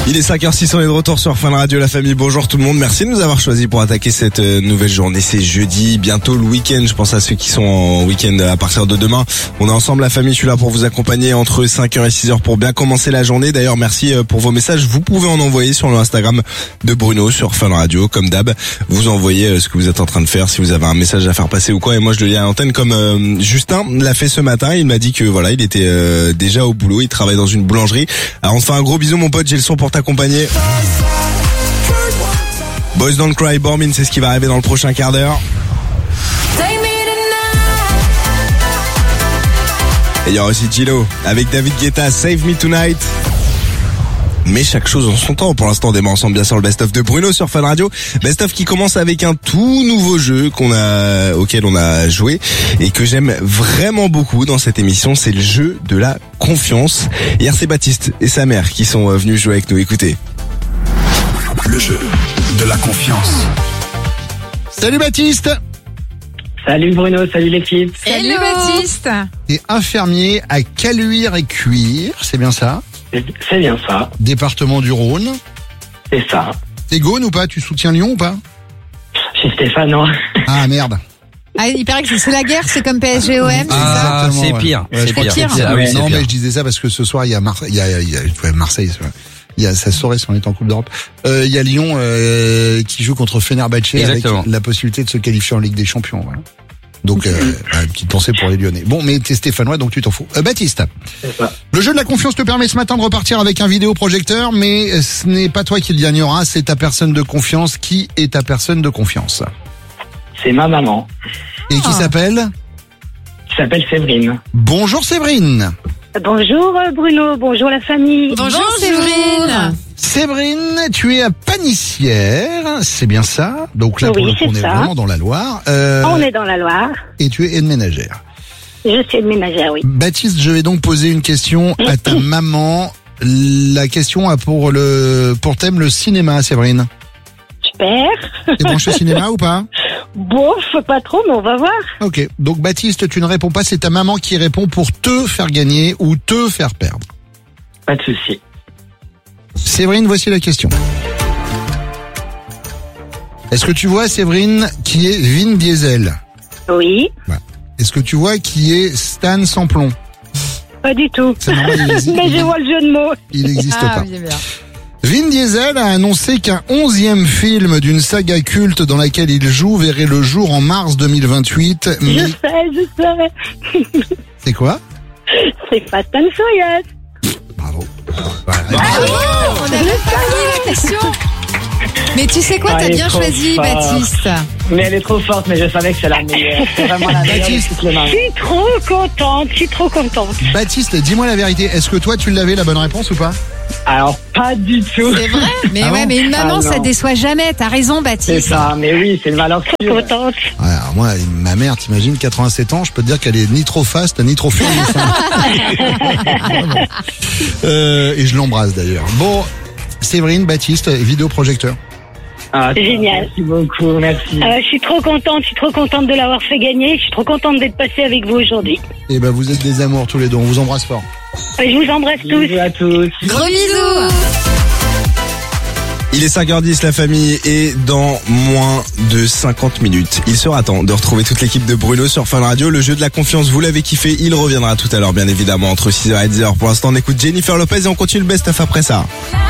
Il est 5h06, on est de retour sur Fun Radio, la famille. Bonjour tout le monde, merci de nous avoir choisis pour attaquer cette nouvelle journée. C'est jeudi, bientôt le week-end. Je pense à ceux qui sont en week-end à partir de demain. On est ensemble, la famille. Je suis là pour vous accompagner entre 5h et 6h pour bien commencer la journée. D'ailleurs, merci pour vos messages. Vous pouvez en envoyer sur le Instagram de Bruno sur Fun Radio. Comme d'hab, vous envoyez ce que vous êtes en train de faire, si vous avez un message à faire passer ou quoi. Et moi, je le lis à l'antenne comme Justin l'a fait ce matin. Il m'a dit que voilà, il était déjà au boulot. Il travaille dans une boulangerie. Alors, on te fait un gros bisou, mon pote. J'ai le son pour t'accompagner. Boys Don't Cry, Bormin, c'est ce qui va arriver dans le prochain quart d'heure. Et il y aura aussi Gillo avec David Guetta, Save Me Tonight. Mais chaque chose en son temps. Pour l'instant, on démarre ensemble bien sûr le best-of de Bruno sur Fun Radio. Best-of qui commence avec un tout nouveau jeu auquel on a joué et que j'aime vraiment beaucoup dans cette émission. C'est le jeu de la confiance. Hier, c'est Baptiste et sa mère qui sont venus jouer avec nous. Écoutez. Le jeu de la confiance. Salut Baptiste. Salut Bruno, salut l'équipe. Salut Baptiste. T'es infirmier à Caluire et Cuire, c'est bien ça? C'est bien ça. Département du Rhône. C'est ça. T'es Gaune ou pas? Tu soutiens Lyon ou pas? Je suis Stéphanois. Ah merde. Ah, il paraît que c'est la guerre, c'est comme PSG-OM, c'est ça? Exactement, c'est ouais. pire. Ouais, C'est je crois pire. que c'est Ah oui, c'est non, pire. mais je disais ça parce que ce soir, il y a Marseille, ça saurait si on est en Coupe d'Europe. Il y a Lyon qui joue contre Fenerbahçe Exactement. avec la possibilité de se qualifier en Ligue des Champions. Voilà. Donc, une petite pensée pour les Lyonnais. Bon, mais t'es Stéphanois, donc tu t'en fous. Baptiste, C'est ça. le jeu de la confiance te permet ce matin de repartir avec un vidéoprojecteur, mais ce n'est pas toi qui le gagnera, c'est ta personne de confiance. Qui est ta personne de confiance? C'est ma maman, Et qui s'appelle? qui s'appelle Séverine. Bonjour Séverine. Bonjour Bruno, bonjour la famille. Bonjour Séverine. Séverine, tu es à Panissière, c'est bien ça? Donc là, Oui, pour le coup, c'est on est ça. vraiment dans la Loire. On est dans la Loire. Et tu es aide-ménagère. Je suis une ménagère, oui. Baptiste, je vais donc poser une question à ta maman. La question a pour thème le cinéma, Séverine. Super. T'es branché cinéma ou pas? Bof, pas trop, mais on va voir. Ok. Donc Baptiste, tu ne réponds pas, c'est ta maman qui répond pour te faire gagner ou te faire perdre. Pas de souci. Séverine, voici la question. Est-ce que tu vois, Séverine, qui est Vin Diesel? Oui, Est-ce que tu vois qui est Stan Samplon? pas du tout. C'est normal, Mais je vois le jeu de mots. il n'existe Ah, pas. oui, bien. Vin Diesel a annoncé qu'un 11e film d'une saga culte dans laquelle il joue verrait le jour en mars 2028. Je Mais sais. c'est quoi? C'est Fast and Furious. Bravo. On avait pas mis la question. Mais tu sais quoi, Ah, t'as elle est bien trop choisi forte. Baptiste. Mais elle est trop forte, mais je savais que c'est la meilleure. C'est vraiment la meilleure de Baptiste. toutes les mains. Je suis trop contente. Baptiste, dis-moi la vérité. Est-ce que toi, tu l'avais la bonne réponse ou pas? Alors, pas du tout. C'est vrai. Mais Ah ouais, bon mais une maman, Ah ça non. déçoit jamais. T'as raison, C'est Baptiste. ça, mais oui, c'est une valeur sûre. Contente. Ouais, alors moi, ma mère, t'imagines, 87 ans, je peux te dire qu'elle est ni trop fast, ni trop furious. Et je l'embrasse d'ailleurs. Bon, Séverine, Baptiste, vidéoprojecteur. Ah, Génial. Merci beaucoup, merci. Je suis trop contente de l'avoir fait gagner. Je suis trop contente d'être passée avec vous aujourd'hui. Et ben, vous êtes des amours tous les deux. On vous embrasse fort. Je vous embrasse tous. Bisous à tous. Gros bisous. Il est 5h10, la famille, et dans moins de 50 minutes, il sera temps de retrouver toute l'équipe de Bruno sur Fun Radio. Le jeu de la confiance, vous l'avez kiffé, il reviendra tout à l'heure, bien évidemment, entre 6h et 10h. Pour l'instant, on écoute Jennifer Lopez et on continue le best-of après ça.